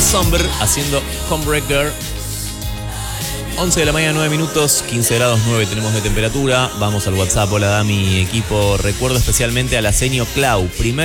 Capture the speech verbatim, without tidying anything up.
Somber haciendo Homebreaker. once de la mañana, nueve minutos, quince grados nueve tenemos de temperatura. Vamos al WhatsApp. Hola, Dami, equipo. Recuerdo especialmente a la Senio Clau, primer